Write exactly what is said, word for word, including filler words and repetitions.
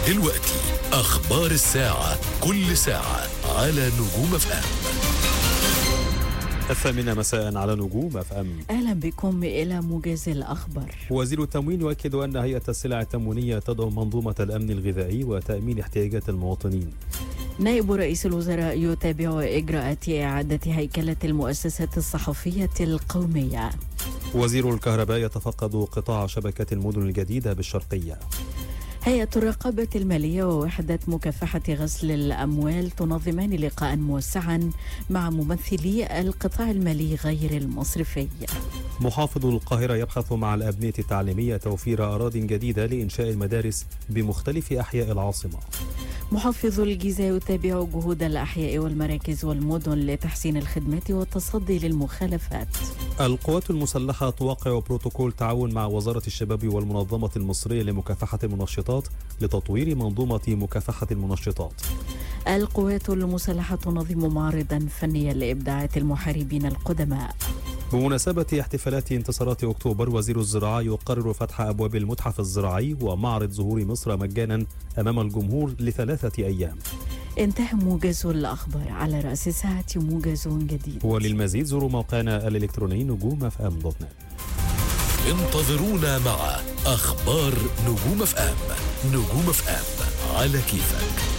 دلوقتي أخبار الساعة، كل ساعة على نجوم اف ام. الثامنة مساء على نجوم اف ام. أهلا بكم إلى موجز الأخبار. وزير التموين يؤكد أن هيئة السلع التموينية تدعم منظومة الأمن الغذائي وتأمين احتياجات المواطنين. نائب رئيس الوزراء يتابع إجراءات إعادة هيكلة المؤسسات الصحفية القومية. وزير الكهرباء يتفقد قطاع شبكة المدن الجديدة بالشرقية. هيئة الرقابة المالية ووحدة مكافحة غسل الأموال تنظمان لقاء موسعا مع ممثلي القطاع المالي غير المصرفي. محافظ القاهرة يبحث مع الأبنية التعليمية توفير أراضٍ جديدة لإنشاء المدارس بمختلف أحياء العاصمة. محافظ الجيزة يتابع جهود الأحياء والمراكز والمدن لتحسين الخدمات والتصدي للمخالفات. القوات المسلحة توقع بروتوكول تعاون مع وزارة الشباب والمنظمة المصرية لمكافحة المنشطات لتطوير منظومة مكافحة المنشطات. القوات المسلحة تنظم معرضا فنيا لإبداعات المحاربين القدماء. بمناسبة احتفالات انتصارات أكتوبر، وزير الزراعة يقرر فتح أبواب المتحف الزراعي ومعرض زهور مصر مجانا أمام الجمهور لثلاثة أيام. انتهى موجز الأخبار، على رأس ساعة موجز جديد. وللمزيد زوروا موقعنا الإلكتروني نجوم اف ام دوت نت. انتظرونا مع أخبار نجوم اف ام. نجوم اف ام على كيفك.